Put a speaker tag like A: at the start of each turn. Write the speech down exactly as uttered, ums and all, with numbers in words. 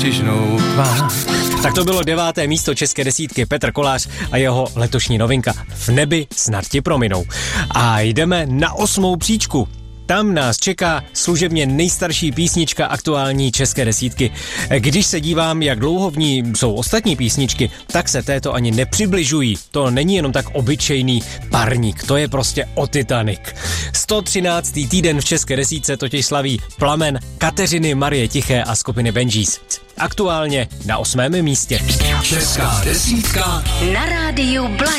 A: Tak to bylo deváté místo české desítky Petr Kolář a jeho letošní novinka V nebi snad ti prominou. A jdeme na osmou příčku. Tam nás čeká služebně nejstarší písnička aktuální české desítky. Když se dívám, jak dlouho v ní jsou ostatní písničky, tak se této ani nepřibližují. To není jenom tak obyčejný parník, to je prostě o Titanic. sto třináctý týden v české desítce totiž slaví Plamen Kateřiny Marie Tiché a skupiny Benjis. Aktuálně na osmém místě.
B: Česká desítka
C: na rádiu Blaník.